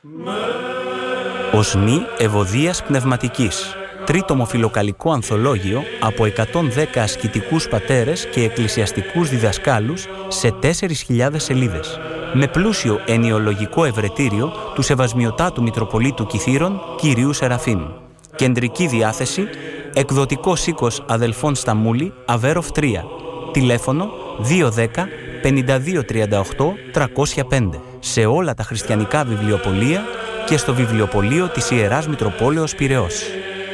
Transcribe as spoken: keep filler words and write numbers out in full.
Οσμή Ευωδίας Πνευματικής. Τρίτομο φιλοκαλικό ανθολόγιο από εκατόν δέκα ασκητικούς πατέρες και εκκλησιαστικούς διδασκάλους σε τέσσερις χιλιάδες σελίδες. Με πλούσιο ενιολογικό ευρετήριο του Σεβασμιωτάτου Μητροπολίτου Κιθήρων Κυρίου Σεραφείμ. Κεντρική διάθεση, εκδοτικός οίκος Αδελφών Σταμούλη, Αβέροφ τρία. Τηλέφωνο δύο δέκα πενήντα δύο τριάντα οκτώ τριακόσια πέντε. Σε όλα τα χριστιανικά βιβλιοπωλεία και στο βιβλιοπωλείο της Ιεράς Μητροπόλεως Πειραιώς.